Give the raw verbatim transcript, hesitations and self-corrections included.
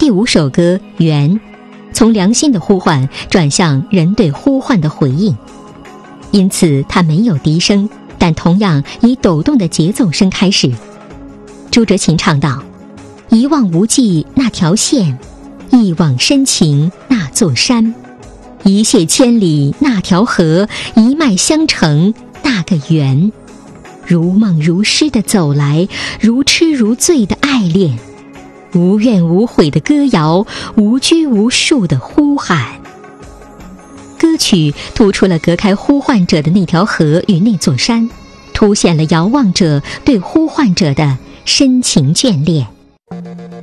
第五首歌《缘》，从良心的呼唤转向人对呼唤的回应，因此它没有笛声，但同样以抖动的节奏声开始。朱哲琴唱道：一望无际那条线，一往深情那座山，一泻千里那条河，一脉相承那个缘，如梦如诗的走来，如痴如醉的爱恋，无怨无悔的歌谣，无拘无束的呼喊。歌曲突出了隔开呼唤者的那条河与那座山，凸显了遥望者对呼唤者的深情眷恋。